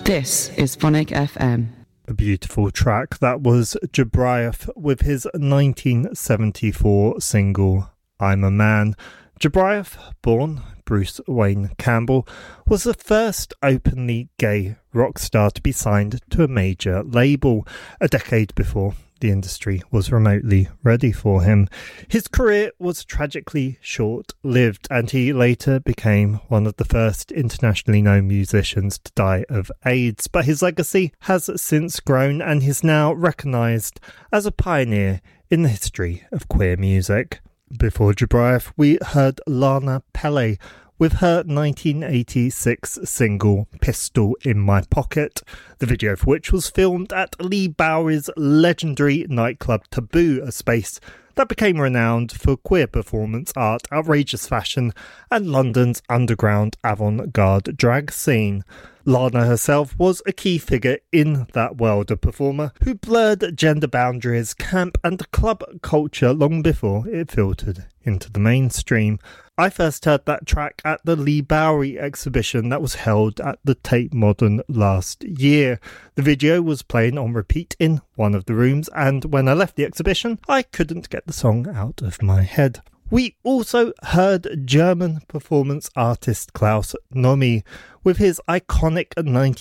This is Phonic FM. A beautiful track. That was Jobriath with his 1974 single, I'm a Man. Jobriath, born Bruce Wayne Campbell, was the first openly gay rock star to be signed to a major label, a decade before the industry was remotely ready for him. His career was tragically short-lived, and he later became one of the first internationally known musicians to die of AIDS. But his legacy has since grown, and he's now recognised as a pioneer in the history of queer music. Before Jobriath, we heard Lana Pelle with her 1986 single Pistol in My Pocket, the video for which was filmed at Lee Bowery's legendary nightclub Taboo, a space that became renowned for queer performance art, outrageous fashion, and London's underground avant-garde drag scene. Lana herself was a key figure in that world, a performer who blurred gender boundaries, camp and club culture long before it filtered into the mainstream. I first heard that track at the Lee Bowery exhibition that was held at the Tate Modern last year. The video was playing on repeat in one of the rooms, and when I left the exhibition, I couldn't get the song out of my head. We also heard German performance artist Klaus Nomi with his iconic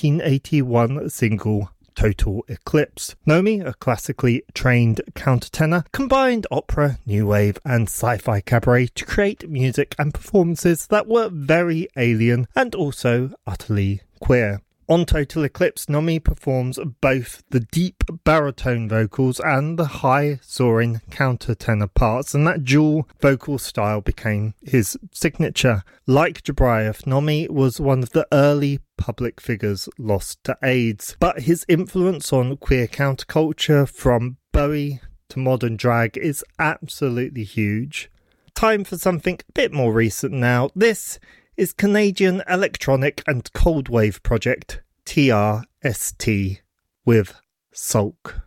1981 single Total Eclipse. Nomi, a classically trained countertenor, combined opera, new wave and sci-fi cabaret to create music and performances that were very alien and also utterly queer. On Total Eclipse, Nomi performs both the deep baritone vocals and the high soaring countertenor parts, and that dual vocal style became his signature. Like Jobriath, Nomi was one of the early public figures lost to AIDS, but his influence on queer counterculture from Bowie to modern drag is absolutely huge. Time for something a bit more recent now. This is Canadian electronic and cold wave project TRST with Sulk.